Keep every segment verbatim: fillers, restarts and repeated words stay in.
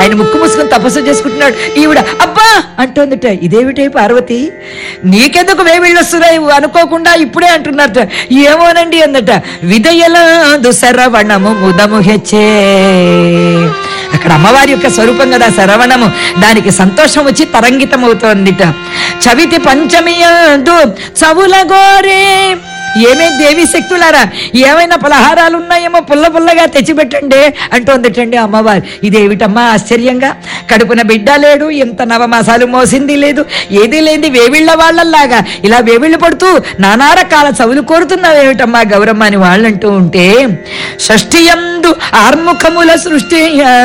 ఆయన ముక్కు మూసుకొని తపస్సు చేసుకుంటున్నాడు. ఈవిడ అబ్బా అంటోందిట. ఇదేమిటే పార్వతి, నీకెందుకు వేవిళ్ళు వస్తున్నాయి అనుకోకుండా ఇప్పుడే అంటున్నారట. ఏమోనండి అందట. విదయలాదు శరవణము ముదము హెచ్చే. అక్కడ అమ్మవారి యొక్క స్వరూపం కదా శరవణము, దానికి సంతోషం వచ్చి తరంగితం అవుతోందిట. చవితి పంచమియందు చవుల గోరే. ఏమే దేవి శక్తులారా, ఏమైనా పలహారాలు ఉన్నాయేమో పుల్ల పుల్లగా తెచ్చిపెట్టండి అంటోందిటండి అమ్మవారు. ఇదేమిటమ్మా ఆశ్చర్యంగా, కడుపున బిడ్డ లేడు, ఇంత నవమాసాలు మోసింది లేదు, ఏదీ లేని వేవిళ్ళ వాళ్ళల్లాగా ఇలా వేవిళ్ళు పడుతూ నానా రకాల చవులు కోరుతున్నావేమిటమ్మా గౌరమ్మ అని వాళ్ళంటూ ఉంటే, షష్ఠియందు ఆర్ముఖముల సృష్టి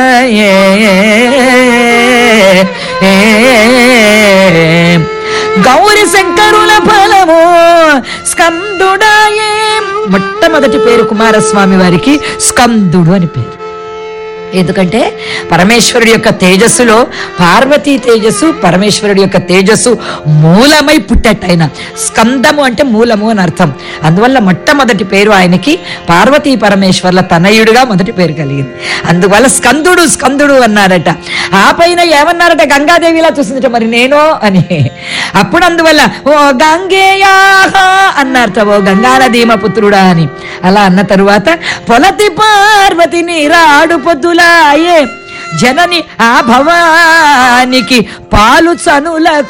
గౌరి శంకరుల ఫలము స్కందుడాయే. మొట్టమొదటి పేరు కుమారస్వామి వారికి స్కందుడు అని పేరు. ఎందుకంటే పరమేశ్వరుడి యొక్క తేజస్సులో పార్వతీ తేజస్సు పరమేశ్వరుడి యొక్క తేజస్సు మూలమై పుట్టట. ఆయన స్కందము అంటే మూలము అని అర్థం. అందువల్ల మొట్టమొదటి పేరు ఆయనకి పార్వతీ పరమేశ్వర్ల తనయుడుగా మొదటి పేరు కలిగింది. అందువల్ల స్కందుడు స్కందుడు అన్నారట. ఆ పైన ఏమన్నారట, గంగాదేవిలా చూసిందట మరి నేనో అని. అప్పుడు అందువల్ల ఓ గంగేయా అన్నారట, ఓ గంగానదీమ పుత్రుడా అని. అలా అన్న తరువాత పొలతి పార్వతిని రాడు పొద్దులాయే జనని ఆ భవానికి పాలు చనులకు